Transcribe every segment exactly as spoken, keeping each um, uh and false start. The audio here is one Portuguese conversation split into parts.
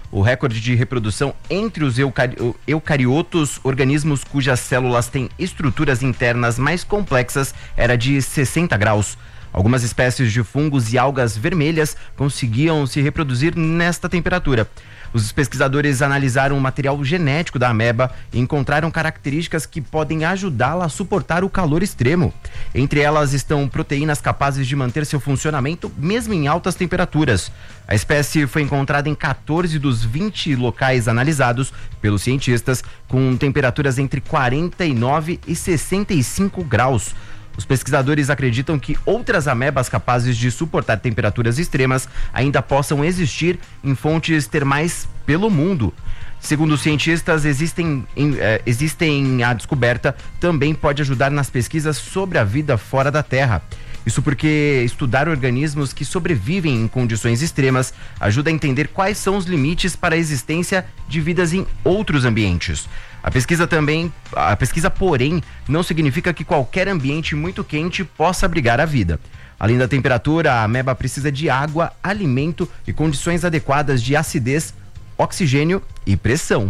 O recorde de reprodução entre os eucari- eucariotos, organismos cujas células têm estruturas internas mais complexas, era de sessenta graus. Algumas espécies de fungos e algas vermelhas conseguiam se reproduzir nesta temperatura. Os pesquisadores analisaram o material genético da ameba e encontraram características que podem ajudá-la a suportar o calor extremo. Entre elas estão proteínas capazes de manter seu funcionamento mesmo em altas temperaturas. A espécie foi encontrada em quatorze dos vinte locais analisados pelos cientistas, com temperaturas entre quarenta e nove e sessenta e cinco graus. Os pesquisadores acreditam que outras amebas capazes de suportar temperaturas extremas ainda possam existir em fontes termais pelo mundo. Segundo os cientistas, existem, em, eh, existem a descoberta também pode ajudar nas pesquisas sobre a vida fora da Terra. Isso porque estudar organismos que sobrevivem em condições extremas ajuda a entender quais são os limites para a existência de vidas em outros ambientes. A pesquisa também, a pesquisa, porém, não significa que qualquer ambiente muito quente possa abrigar a vida. Além da temperatura, a ameba precisa de água, alimento e condições adequadas de acidez, oxigênio e pressão.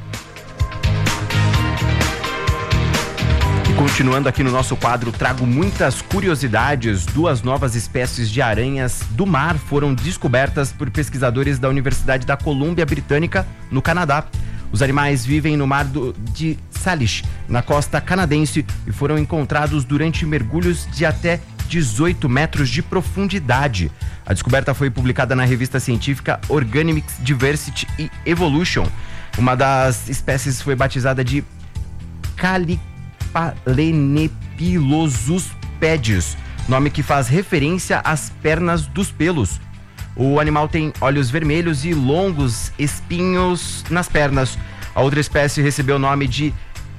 E continuando aqui no nosso quadro, trago muitas curiosidades. Duas novas espécies de aranhas do mar foram descobertas por pesquisadores da Universidade da Colômbia Britânica, no Canadá. Os animais vivem no mar do, de Salish, na costa canadense, e foram encontrados durante mergulhos de até dezoito metros de profundidade. A descoberta foi publicada na revista científica Organics Diversity e Evolution. Uma das espécies foi batizada de Calipalenepilus pedis, nome que faz referência às pernas dos pelos. O animal tem olhos vermelhos e longos espinhos nas pernas. A outra espécie recebeu o nome de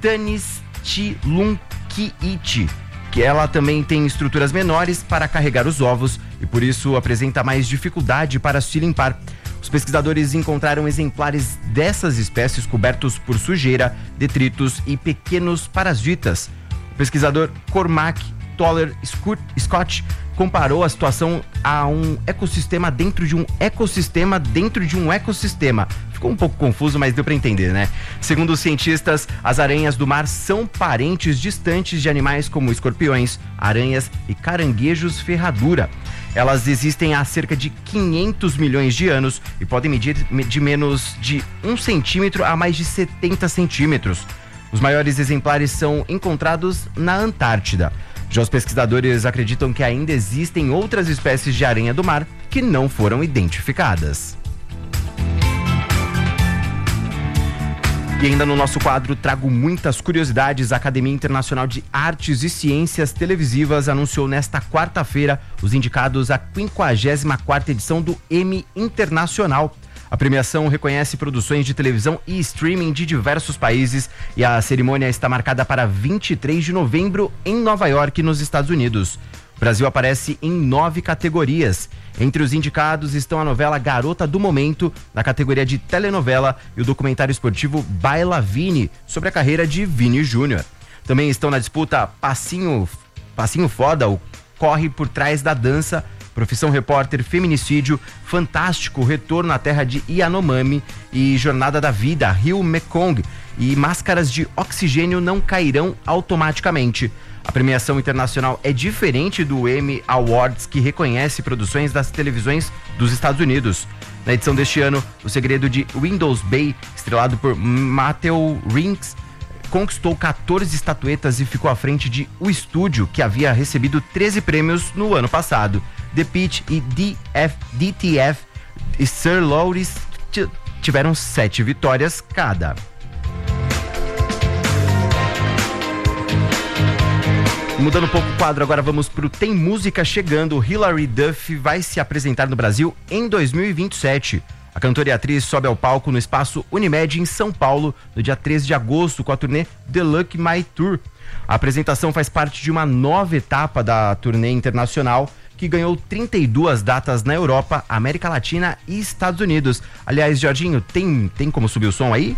Tanistilunquiite, que ela também tem estruturas menores para carregar os ovos e por isso apresenta mais dificuldade para se limpar. Os pesquisadores encontraram exemplares dessas espécies cobertos por sujeira, detritos e pequenos parasitas. O pesquisador Cormac Toller Scott comparou a situação a um ecossistema dentro de um ecossistema dentro de um ecossistema. Ficou um pouco confuso, mas deu para entender, né? Segundo os cientistas, as aranhas do mar são parentes distantes de animais como escorpiões, aranhas e caranguejos ferradura. Elas existem há cerca de quinhentos milhões de anos e podem medir de menos de um centímetro a mais de setenta centímetros. Os maiores exemplares são encontrados na Antártida. Já os pesquisadores acreditam que ainda existem outras espécies de aranha do mar que não foram identificadas. E ainda no nosso quadro trago muitas curiosidades. A Academia Internacional de Artes e Ciências Televisivas anunciou nesta quarta-feira os indicados à quinquagésima quarta edição do Emmy Internacional. A premiação reconhece produções de televisão e streaming de diversos países e a cerimônia está marcada para vinte e três de novembro em Nova York, nos Estados Unidos. O Brasil aparece em nove categorias. Entre os indicados estão a novela Garota do Momento, na categoria de telenovela, e o documentário esportivo Baila Vini, sobre a carreira de Vini Júnior. Também estão na disputa Passinho, Passinho Foda, o Corre por Trás da Dança, Profissão Repórter, Feminicídio, Fantástico, Retorno à Terra de Yanomami e Jornada da Vida, Rio Mekong, e Máscaras de Oxigênio Não Cairão Automaticamente. A premiação internacional é diferente do Emmy Awards, que reconhece produções das televisões dos Estados Unidos. Na edição deste ano, O Segredo de Windows Bay, estrelado por Matthew Rhys, conquistou quatorze estatuetas e ficou à frente de O Estúdio, que havia recebido treze prêmios no ano passado. The Pitch e D F, D T F e Sir Lawrence tiveram sete vitórias cada. Mudando um pouco o quadro, agora vamos pro Tem Música Chegando. Hilary Duff vai se apresentar no Brasil em dois mil e vinte e sete. A cantora e atriz sobe ao palco no Espaço Unimed em São Paulo no dia treze de agosto com a turnê The Lucky My Tour. A apresentação faz parte de uma nova etapa da turnê internacional que ganhou trinta e duas datas na Europa, América Latina e Estados Unidos. Aliás, Jorginho, tem, tem como subir o som aí?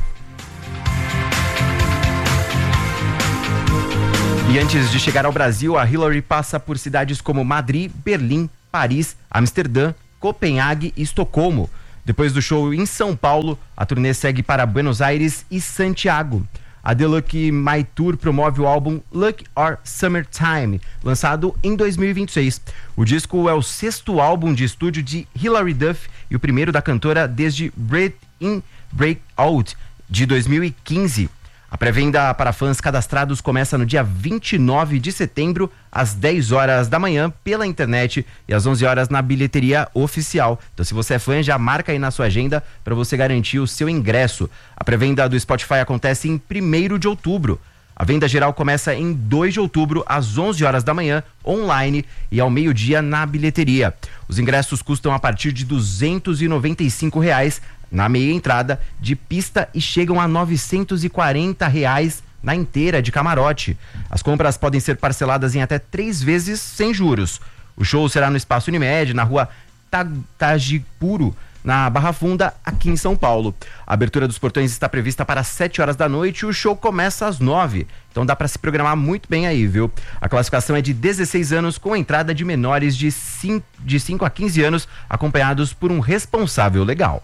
E antes de chegar ao Brasil, a Hilary passa por cidades como Madrid, Berlim, Paris, Amsterdã, Copenhague e Estocolmo. Depois do show em São Paulo, a turnê segue para Buenos Aires e Santiago. A The Lucky My Tour promove o álbum Luck or Summertime, lançado em dois mil e vinte e seis. O disco é o sexto álbum de estúdio de Hilary Duff e o primeiro da cantora desde Break In, Break Out, de dois mil e quinze. A pré-venda para fãs cadastrados começa no dia vinte e nove de setembro, às dez horas da manhã, pela internet e às onze horas na bilheteria oficial. Então, se você é fã, já marca aí na sua agenda para você garantir o seu ingresso. A pré-venda do Spotify acontece em primeiro de outubro. A venda geral começa em dois de outubro, às onze horas da manhã, online e ao meio-dia na bilheteria. Os ingressos custam a partir de duzentos e noventa e cinco reais na meia entrada de pista e chegam a novecentos e quarenta reais na inteira de camarote. As compras podem ser parceladas em até três vezes sem juros. O show será no Espaço Unimed, na rua Tajipuro, na Barra Funda, aqui em São Paulo. A abertura dos portões está prevista para as sete horas da noite e o show começa às nove. Então dá para se programar muito bem aí, viu? A classificação é de dezesseis anos, com entrada de menores de cinco a quinze anos, acompanhados por um responsável legal.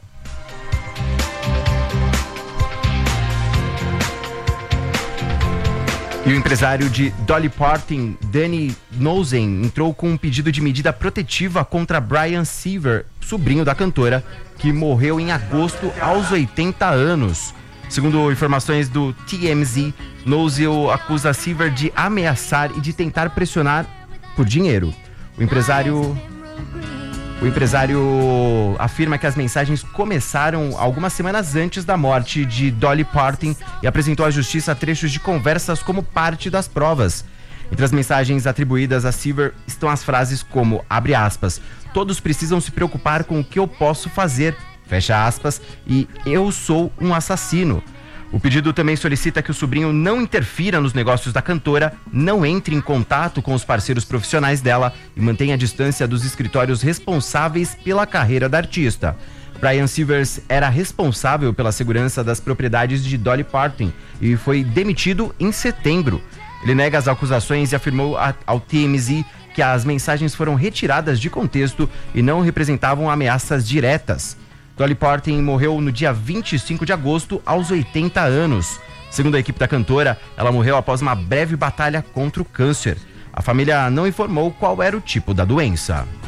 E o empresário de Dolly Parton, Danny Nosen, entrou com um pedido de medida protetiva contra Brian Seaver, sobrinho da cantora, que morreu em agosto aos oitenta anos. Segundo informações do T M Z, Nosen acusa Seaver de ameaçar e de tentar pressionar por dinheiro. O empresário... O empresário afirma que as mensagens começaram algumas semanas antes da morte de Dolly Parton e apresentou à justiça trechos de conversas como parte das provas. Entre as mensagens atribuídas a Seaver estão as frases como, abre aspas, todos precisam se preocupar com o que eu posso fazer, fecha aspas, e eu sou um assassino. O pedido também solicita que o sobrinho não interfira nos negócios da cantora, não entre em contato com os parceiros profissionais dela e mantenha a distância dos escritórios responsáveis pela carreira da artista. Brian Seaver era responsável pela segurança das propriedades de Dolly Parton e foi demitido em setembro. Ele nega as acusações e afirmou ao T M Z que as mensagens foram retiradas de contexto e não representavam ameaças diretas. Dolly Parton morreu no dia vinte e cinco de agosto, aos oitenta anos. Segundo a equipe da cantora, ela morreu após uma breve batalha contra o câncer. A família não informou qual era o tipo da doença.